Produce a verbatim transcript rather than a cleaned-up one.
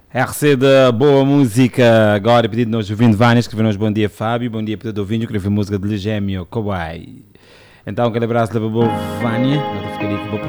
R C da boa música, agora pedido nós ouvindo Vânia, escreveu-nos bom dia Fábio, bom dia para todo ouvindo, escreveu música de Legêmio, Kowai. Então, aquele abraço da boa Vânia, eu ficaria com